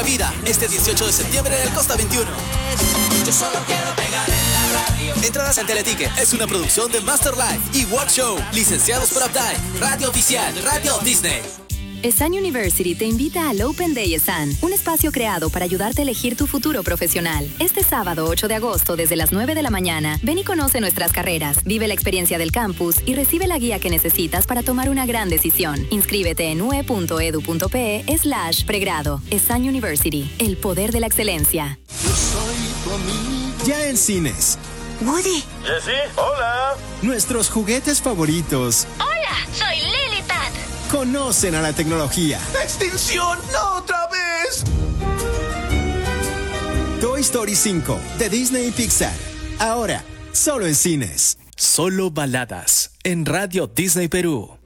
Vida, este 18 de septiembre en el Costa 21. Yo solo quiero pegar en la radio. Entradas en Teleticket. Es una producción de Master Life y Work Show, licenciados por Uptime. Radio Oficial, Radio Disney. ESAN University te invita al Open Day ESAN, un espacio creado para ayudarte a elegir tu futuro profesional. Este sábado 8 de agosto desde las 9 de la mañana, ven y conoce nuestras carreras, vive la experiencia del campus y recibe la guía que necesitas para tomar una gran decisión. Inscríbete en ue.edu.pe/pregrado. ESAN University, el poder de la excelencia. Ya en cines. Woody. Jessie, hola. Nuestros juguetes favoritos. Hola, soy Lily Pad. Conocen a la tecnología. ¡Extinción! ¡No otra vez! Toy Story 5 de Disney y Pixar. Ahora, solo en cines. Solo baladas en Radio Disney Perú.